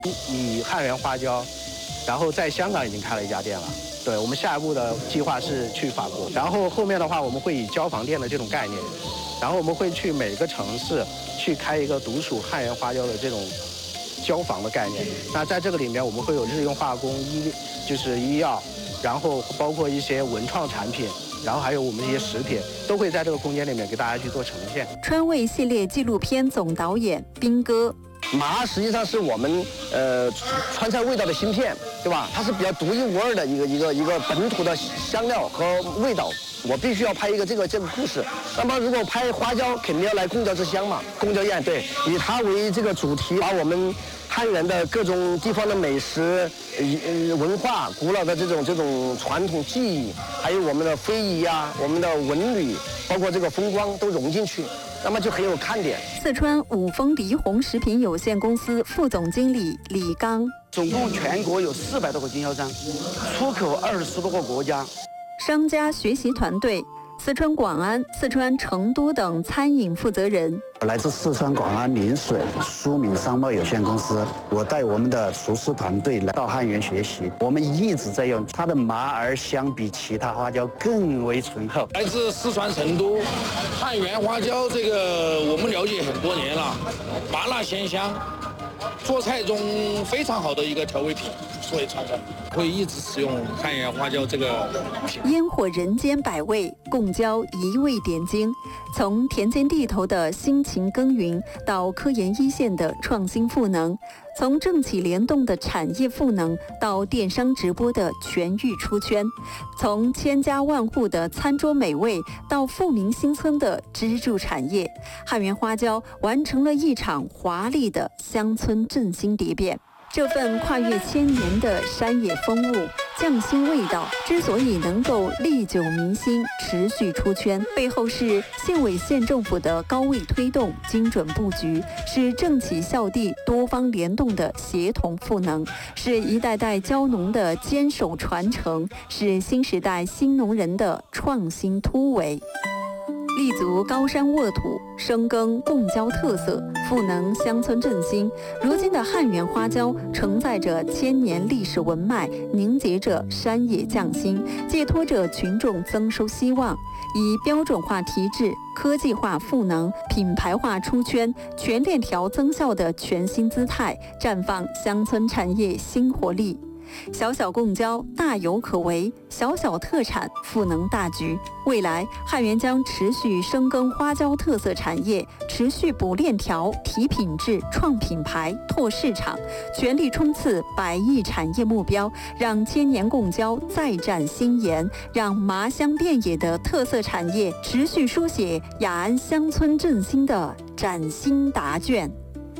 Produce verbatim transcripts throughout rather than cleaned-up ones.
以汉源花椒，然后在香港已经开了一家店了。对，我们下一步的计划是去法国，然后后面的话我们会以交房店的这种概念，然后我们会去每个城市去开一个独属汉源花椒的这种交房的概念。那在这个里面，我们会有日用化工、医就是医药，然后包括一些文创产品。然后还有我们一些食品，都会在这个空间里面给大家去做呈现。 川味系列纪录片总导演斌哥， 麻实际上是我们呃川菜味道的芯片，对吧？它是比较独一无二的一个一个一个本土的香料和味道。我必须要拍一个这个这个故事。那么如果拍花椒，肯定要来贡椒之乡嘛，贡椒宴，对，以它为这个主题，把我们汉源的各种地方的美食、呃文化、古老的这种这种传统技艺，还有我们的非遗啊、我们的文旅，包括这个风光都融进去，那么就很有看点。 四川五丰黎红食品有限公司副总经理李刚， 总共全国有四百多个经销商，出口二十多个国家。 商家学习团队，四川广安、四川成都等餐饮负责人。 来自四川广安临水苏敏商贸有限公司，我带我们的厨师团队来到汉源学习。我们一直在用它的麻儿，相比其他花椒更为醇厚。 来自四川成都，汉源花椒这个我们了解很多年了，麻辣鲜香，做菜中非常好的一个调味品，所以传承会一直使用汉源花椒这个品。 烟火人间百味，贡椒一味点睛。从田间地头的辛勤耕耘，到科研一线的创新赋能；从政企联动的产业赋能，到电商直播的全域出圈；从千家万户的餐桌美味，到富民新村的支柱产业，汉源花椒完成了一场华丽的乡村振兴蝶变。这份跨越千年的山野风物、匠心味道，之所以能够历久弥新、持续出圈，背后是县委县政府的高位推动、精准布局，是政企校地多方联动的协同赋能，是一代代椒农的坚守传承，是新时代新农人的创新突围。立足高山沃土，深耕贡椒特色，赋能乡村振兴。如今的汉源花椒承载着千年历史文脉，凝结着山野匠心，寄托着群众增收希望。以标准化提质、科技化赋能、品牌化出圈、全链条增效的全新姿态，绽放乡村产业新活力。小小贡椒大有可为，小小特产赋能大局。未来汉源将持续深耕花椒特色产业，持续补链条、提品质、创品牌、拓市场，全力冲刺百亿产业目标，让千年贡椒再展新颜，让麻香遍野的特色产业持续书写雅安乡村振兴的崭新答卷。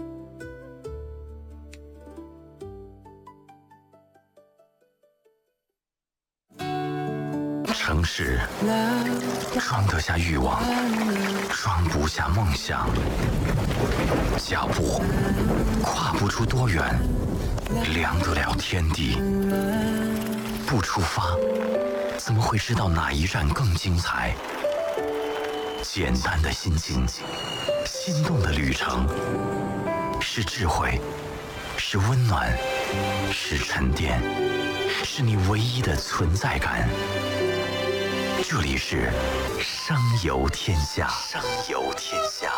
城市装得下欲望，装不下梦想。脚步跨不出多远，量得了天地。不出发，怎么会知道哪一站更精彩？简单的心境，心动的旅程，是智慧，是温暖，是沉淀，是你唯一的存在感。这里是商游天下，商游天下。